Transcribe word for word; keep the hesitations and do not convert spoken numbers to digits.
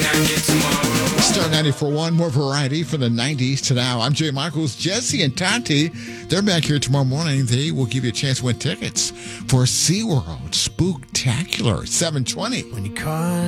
Star ninety-four point one, more variety from the nineties to now. I'm Jay Michaels. Jesse and Tati, they're back here tomorrow morning. They will give you a chance to win tickets for SeaWorld Spooktacular seven twenty. When you call